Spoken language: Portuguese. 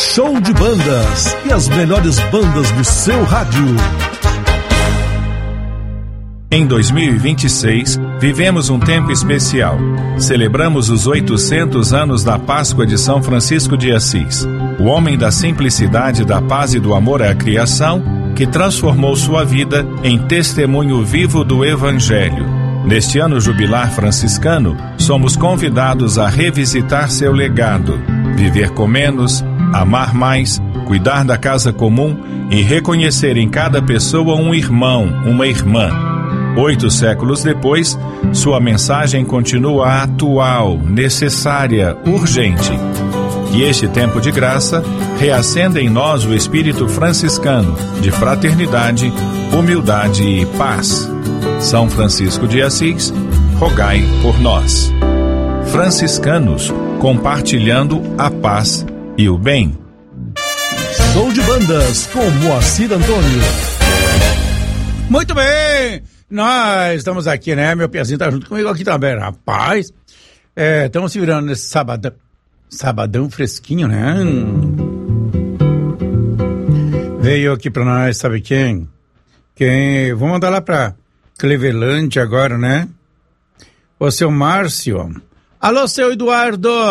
Show de bandas e as melhores bandas do seu rádio. Em 2026, vivemos um tempo especial. Celebramos os 800 anos da Páscoa de São Francisco de Assis, o homem da simplicidade, da paz e do amor à criação, que transformou sua vida em testemunho vivo do Evangelho. Neste ano jubilar franciscano, somos convidados a revisitar seu legado, viver com menos, amar mais, cuidar da casa comum e reconhecer em cada pessoa um irmão, uma irmã. 8 séculos depois, sua mensagem continua atual, necessária, urgente. Que este tempo de graça reacenda em nós o espírito franciscano de fraternidade, humildade e paz. São Francisco de Assis, rogai por nós. Franciscanos, compartilhando a paz e o bem. Show de bandas com Moacir Antônio. Muito bem, nós estamos aqui, né? Meu pezinho tá junto comigo aqui também, rapaz. Estamos se virando nesse sabadão fresquinho, né? Veio aqui pra nós, sabe quem? Vou mandar lá pra Cleveland agora, né? O seu Márcio. Alô, seu Eduardo.